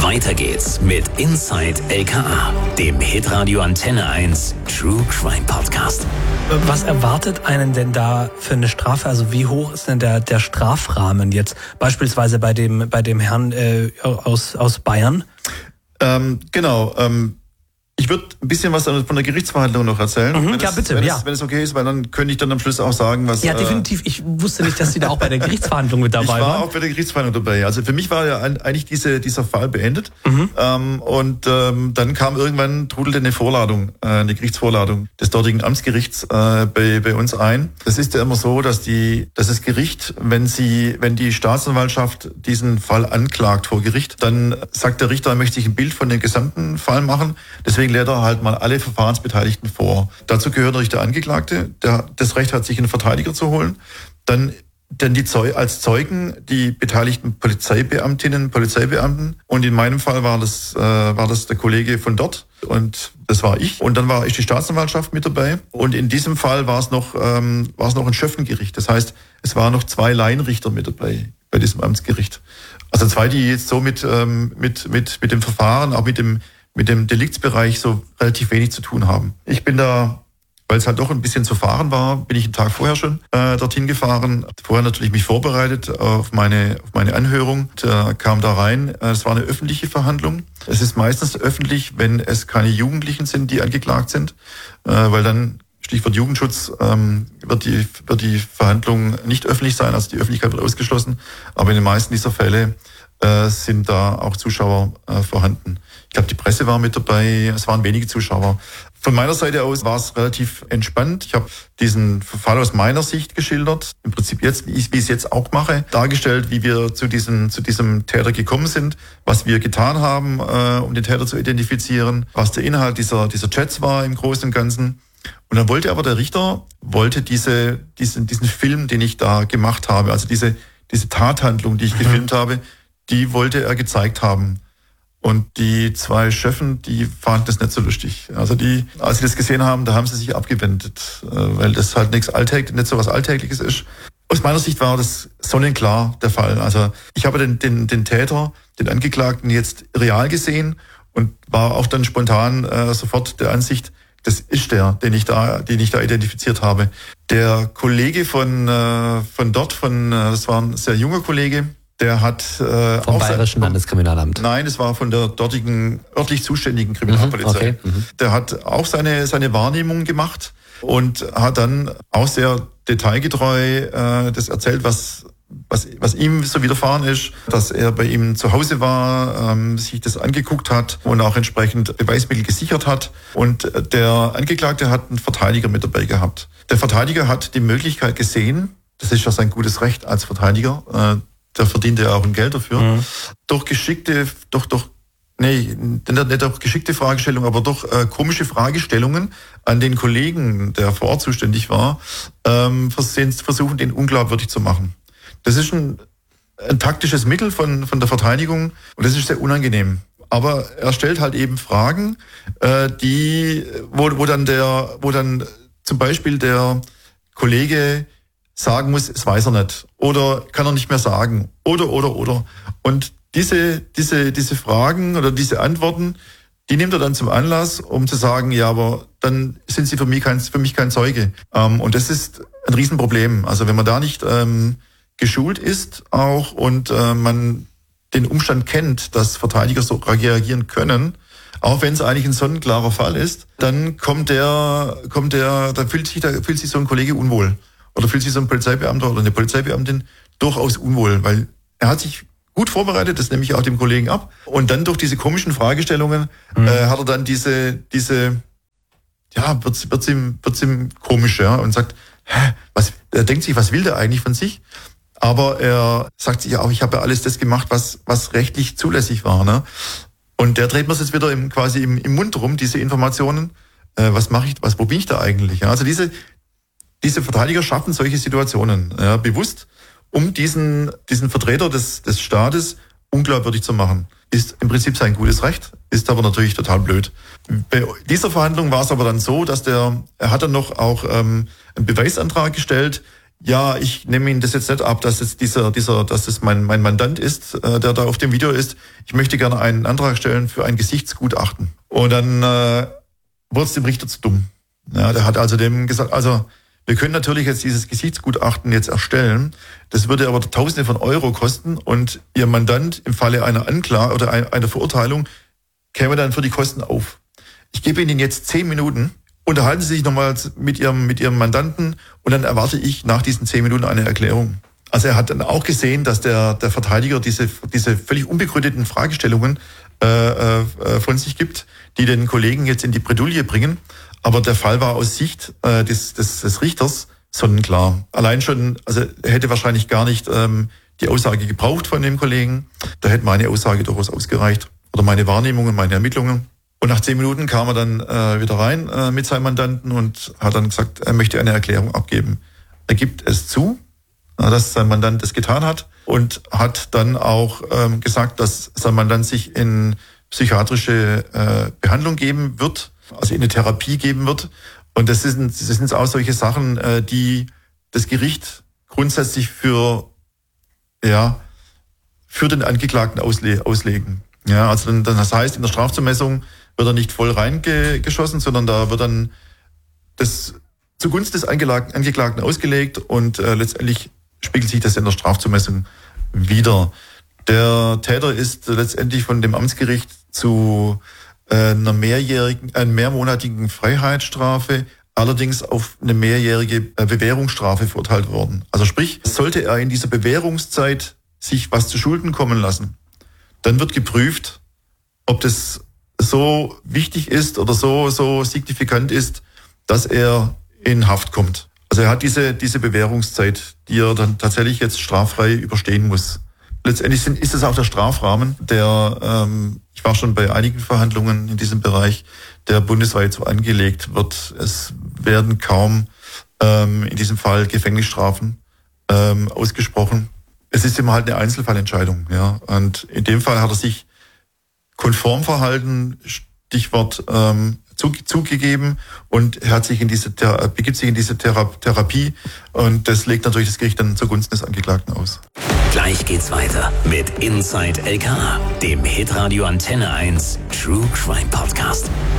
Weiter geht's mit Inside LKA, dem Hitradio Antenne 1 True Crime Podcast. Was erwartet einen denn da für eine Strafe? Also wie hoch ist denn der Strafrahmen jetzt beispielsweise bei dem Herrn aus Bayern? Ich würde ein bisschen was von der Gerichtsverhandlung noch erzählen. Wenn es okay ist, weil dann könnte ich dann am Schluss auch sagen, was... Ja, definitiv. Ich wusste nicht, dass Sie da auch bei der Gerichtsverhandlung mit dabei waren. Ich war auch bei der Gerichtsverhandlung dabei. Also für mich war ja eigentlich dieser Fall beendet. Dann kam irgendwann, trudelte eine Gerichtsvorladung des dortigen Amtsgerichts bei uns ein. Das ist ja immer so, dass das Gericht, wenn die Staatsanwaltschaft diesen Fall anklagt vor Gericht, dann sagt der Richter, er möchte sich ein Bild von dem gesamten Fall machen. Deswegen lädt er halt mal alle Verfahrensbeteiligten vor. Dazu gehört natürlich der Angeklagte, der das Recht hat, sich einen Verteidiger zu holen. Dann als Zeugen die beteiligten Polizeibeamtinnen, Polizeibeamten. Und in meinem Fall war das der Kollege von dort und das war ich. Und dann ist die Staatsanwaltschaft mit dabei. Und in diesem Fall war es noch ein Schöffengericht. Das heißt, es waren noch 2 Laienrichter mit dabei bei diesem Amtsgericht. Also 2, die jetzt so mit dem Verfahren, auch mit dem Deliktsbereich so relativ wenig zu tun haben. Ich bin da, weil es halt doch ein bisschen zu fahren war, bin ich einen Tag vorher schon dorthin gefahren. Vorher natürlich mich vorbereitet auf meine Anhörung. Kam da rein. Es war eine öffentliche Verhandlung. Es ist meistens öffentlich, wenn es keine Jugendlichen sind, die angeklagt sind, weil dann Stichwort Jugendschutz wird die Verhandlung nicht öffentlich sein, also die Öffentlichkeit wird ausgeschlossen. Aber in den meisten dieser Fälle sind da auch Zuschauer vorhanden. Ich glaube, die Presse war mit dabei, es waren wenige Zuschauer. Von meiner Seite aus war es relativ entspannt. Ich habe diesen Fall aus meiner Sicht geschildert, im Prinzip jetzt, wie ich es jetzt auch mache, dargestellt, wie wir zu diesem Täter gekommen sind, was wir getan haben, um den Täter zu identifizieren, was der Inhalt dieser Chats war im Großen und Ganzen. Und dann wollte aber der Richter diesen Film, den ich da gemacht habe, also diese Tathandlung, die ich gefilmt habe, die wollte er gezeigt haben. Und die 2 Schöffen, die fanden das nicht so lustig. Also als sie das gesehen haben, da haben sie sich abgewendet, weil das halt nicht so was Alltägliches ist. Aus meiner Sicht war das sonnenklar der Fall. Also ich habe den Täter, den Angeklagten jetzt real gesehen und war auch dann spontan sofort der Ansicht, das ist den ich da identifiziert habe. Der Kollege von dort, das war ein sehr junger Kollege, der hat vom Bayerischen Landeskriminalamt. Nein, es war von der dortigen örtlich zuständigen Kriminalpolizei. Okay. Der hat auch seine Wahrnehmung gemacht und hat dann auch sehr detailgetreu das erzählt, was ihm so widerfahren ist, dass er bei ihm zu Hause war, sich das angeguckt hat und auch entsprechend Beweismittel gesichert hat. Und der Angeklagte hat einen Verteidiger mit dabei gehabt. Der Verteidiger hat die Möglichkeit gesehen, das ist ja sein gutes Recht als Verteidiger, da verdient er auch ein Geld dafür, durch geschickte Fragestellungen, aber durch komische Fragestellungen an den Kollegen, der vor Ort zuständig war, versuchen, den unglaubwürdig zu machen. Das ist ein taktisches Mittel von der Verteidigung und das ist sehr unangenehm. Aber er stellt halt eben Fragen, wo dann zum Beispiel der Kollege sagen muss, es weiß er nicht oder kann er nicht mehr sagen oder. Und diese Fragen oder diese Antworten, die nimmt er dann zum Anlass, um zu sagen, ja, aber dann sind sie für mich kein Zeuge. Und das ist ein Riesenproblem. Also wenn man da nicht geschult ist auch und man den Umstand kennt, dass Verteidiger so reagieren können, auch wenn es eigentlich ein sonnenklarer Fall ist, dann da fühlt sich so ein Kollege unwohl. Oder fühlt sich so ein Polizeibeamter oder eine Polizeibeamtin durchaus unwohl, weil er hat sich gut vorbereitet, das nehme ich auch dem Kollegen ab. Und dann durch diese komischen Fragestellungen hat er dann wird's ihm komisch, ja, und sagt, er denkt sich, was will der eigentlich von sich? Aber er sagt sich auch, ich habe ja alles das gemacht, was rechtlich zulässig war, ne? Und der dreht mir es jetzt wieder quasi im Mund rum, diese Informationen. Was mache ich, wo bin ich da eigentlich? Ja, also diese Verteidiger schaffen solche Situationen, ja, bewusst, um diesen Vertreter des Staates unglaubwürdig zu machen. Ist im Prinzip sein gutes Recht, ist aber natürlich total blöd. Bei dieser Verhandlung war es aber dann so, dass er hat dann noch auch einen Beweisantrag gestellt Ja, ich nehme Ihnen das jetzt nicht ab, dass es dass es mein Mandant ist, der da auf dem Video ist. Ich möchte gerne einen Antrag stellen für ein Gesichtsgutachten. Und dann wurde es dem Richter zu dumm. Ja, der hat also dem gesagt, also wir können natürlich jetzt dieses Gesichtsgutachten jetzt erstellen. Das würde aber Tausende von Euro kosten und Ihr Mandant im Falle einer Anklage oder einer Verurteilung käme dann für die Kosten auf. Ich gebe Ihnen jetzt 10 Minuten. Unterhalten Sie sich nochmal mit Ihrem Mandanten und dann erwarte ich nach diesen 10 Minuten eine Erklärung. Also er hat dann auch gesehen, dass der Verteidiger diese völlig unbegründeten Fragestellungen von sich gibt, die den Kollegen jetzt in die Bredouille bringen. Aber der Fall war aus Sicht des Richters sonnenklar. Allein schon, also er hätte wahrscheinlich gar nicht die Aussage gebraucht von dem Kollegen. Da hätte meine Aussage durchaus ausgereicht oder meine Wahrnehmungen, meine Ermittlungen. Und nach 10 Minuten kam er dann wieder rein mit seinem Mandanten und hat dann gesagt, er möchte eine Erklärung abgeben. Er gibt es zu, dass sein Mandant das getan hat und hat dann auch gesagt, dass sein Mandant sich in psychiatrische Behandlung geben wird, also in eine Therapie geben wird. Und das sind auch solche Sachen, die das Gericht grundsätzlich für den Angeklagten auslegen. Ja, also dann das heißt, in der Strafzumessung wird er nicht voll reingeschossen, sondern da wird dann das zugunsten des Angeklagten ausgelegt und letztendlich spiegelt sich das in der Strafzumessung wieder. Der Täter ist letztendlich von dem Amtsgericht zu einer mehrmonatigen Freiheitsstrafe, allerdings auf eine mehrjährige Bewährungsstrafe verurteilt worden. Also sprich, sollte er in dieser Bewährungszeit sich was zu Schulden kommen lassen, dann wird geprüft, ob das so wichtig ist oder so signifikant ist, dass er in Haft kommt. Also er hat diese Bewährungszeit, die er dann tatsächlich jetzt straffrei überstehen muss. Letztendlich ist es auch der Strafrahmen, der, ich war schon bei einigen Verhandlungen in diesem Bereich, der bundesweit so angelegt wird. Es werden kaum in diesem Fall Gefängnisstrafen ausgesprochen. Es ist immer halt eine Einzelfallentscheidung, ja. Und in dem Fall hat er sich konform verhalten, Stichwort zugegeben, und er hat sich begibt sich in diese Therapie, und das legt natürlich das Gericht dann zugunsten des Angeklagten aus. Gleich geht's weiter mit Inside LKA, dem Hitradio Antenne 1 True Crime Podcast.